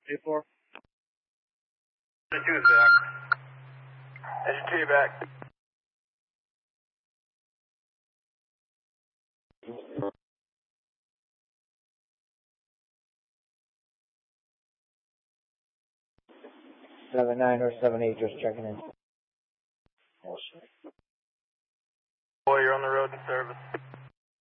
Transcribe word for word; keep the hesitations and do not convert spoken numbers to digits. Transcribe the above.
Two four. Engine two is back. Engine two back. Seven nine or seven eight, just checking in. Boy, you're on the road in service.